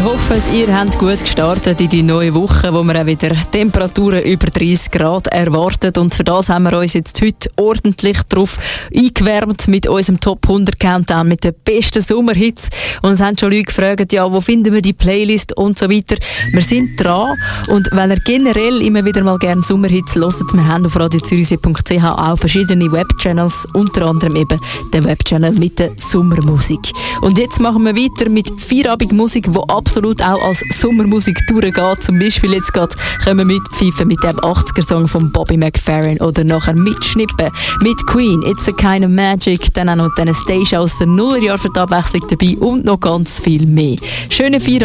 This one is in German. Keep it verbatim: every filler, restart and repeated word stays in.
hoffen, ihr habt gut gestartet in die neue Woche, wo wir auch wieder Temperaturen über dreißig Grad erwartet. Und für das haben wir uns jetzt heute ordentlich drauf eingewärmt mit unserem Top hundert Countdown, mit den besten Sommerhits. Und es haben schon Leute gefragt, ja, wo finden wir die Playlist und so weiter. Wir sind dran. Und wenn ihr generell immer wieder mal gerne Sommerhits hört, wir haben auf radio zürichsee punkt c h auch verschiedene Webchannels, unter anderem eben den Webchannel mit der Sommermusik. Und jetzt machen wir weiter mit Feierabendmusik, die absolut auch als Sommermusik durchgeht. Zum Beispiel jetzt gerade können wir mitpfeifen mit dem achtziger-Song von Bobby McFerrin oder nachher mitschnippen mit Queen, It's a Kind of Magic, dann auch noch Anastacia aus den Nullerjahren für die Abwechslung dabei und noch ganz viel mehr. Schöne Feierabend.